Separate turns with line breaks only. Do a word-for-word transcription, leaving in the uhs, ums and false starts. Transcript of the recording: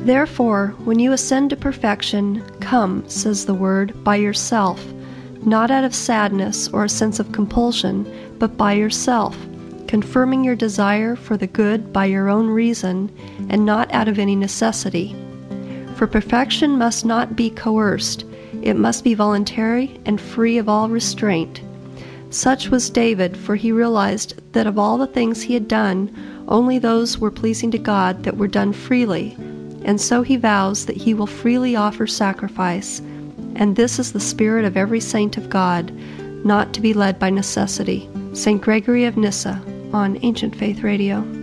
Therefore, when you ascend to perfection, come, says the Word, by yourself, not out of sadness or a sense of compulsion, but by yourself, confirming your desire for the good by your own reason, and not out of any necessity. For perfection must not be coerced, it must be voluntary and free of all restraint. Such was David, for he realized that of all the things he had done, only those were pleasing to God that were done freely, and so he vows that he will freely offer sacrifice, and this is the spirit of every saint of God, not to be led by necessity. Saint Gregory of Nyssa, on Ancient Faith Radio.